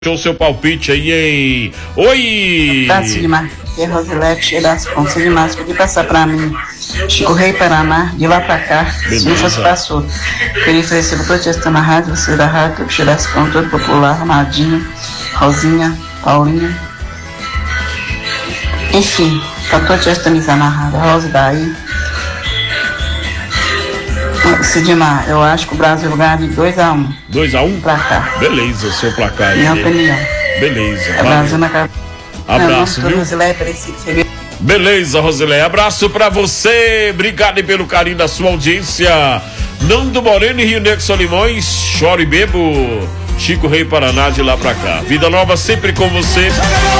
o seu palpite aí, hein? Oi! Taça de Mar, que é Rosilete das Pontes de Márcio, podia passar pra mim. Chico Rei Paraná, de lá pra cá, se não fosse passou. Queria oferecer pra todos que estão na rádio, você da rádio, Chico das Pontes, todo popular, Armadinho, Rosinha, Paulinha. Enfim, pra todos que estão na rádio, Rosa daí. Sidmar, eu acho que o Brasil ganha de 2-1. 2-1? Pra cá. Beleza, seu placar aí. Minha opinião. Beleza. É Brasil na cara. Abraço, viu? Beleza, Rosilé. Abraço pra você. Obrigado aí pelo carinho da sua audiência. Nando Moreno e Rio Negro Solimões. Choro e bebo. Chico Rei Paraná, de lá pra cá. Vida nova sempre com você.